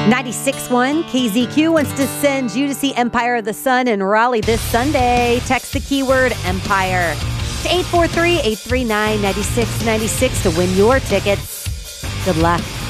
96.1 KZQ wants to send you to see Empire of the Sun in Raleigh this Sunday. Text the keyword Empire to 843-839-9696 to win your tickets. Good luck.